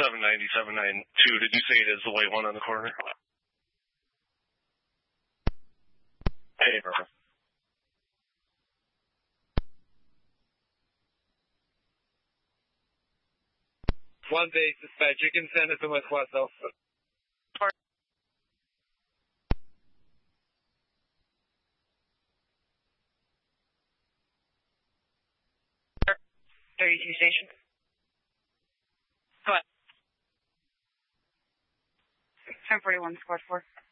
790, 792. Did you say it is the white one on the corner? Hey, bro. One base dispatch. You can send it to West Alpha. Station. Go ahead. 1041, squad 4.